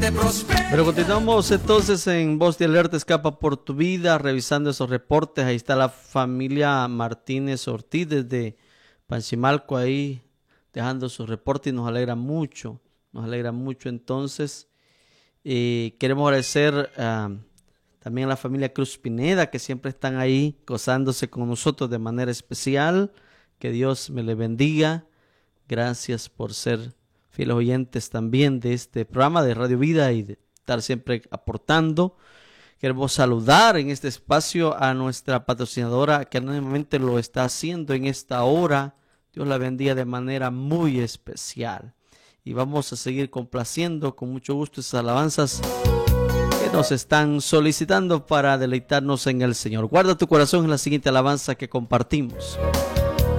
Pero continuamos entonces en Voz de Alerta Escapa por tu Vida, revisando esos reportes. Ahí está la familia Martínez Ortiz desde Panchimalco ahí dejando su reporte y nos alegra mucho entonces. Queremos agradecer también a la familia Cruz Pineda, que siempre están ahí gozándose con nosotros de manera especial. Que Dios me le bendiga. Gracias por ser fieles oyentes también de este programa de Radio Vida y de estar siempre aportando. Queremos saludar en este espacio a nuestra patrocinadora que anónimamente lo está haciendo en esta hora. Dios la bendiga de manera muy especial. Y vamos a seguir complaciendo con mucho gusto esas alabanzas que nos están solicitando para deleitarnos en el Señor. Guarda tu corazón en la siguiente alabanza que compartimos.